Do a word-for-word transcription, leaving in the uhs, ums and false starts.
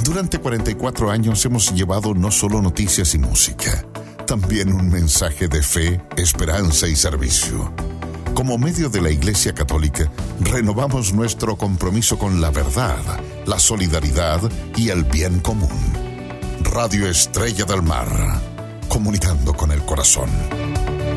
Durante cuarenta y cuatro años hemos llevado no solo noticias y música, también un mensaje de fe, esperanza y servicio. Como medio de la Iglesia Católica, renovamos nuestro compromiso con la verdad, la solidaridad y el bien común. Radio Estrella del Mar, comunicando con el corazón.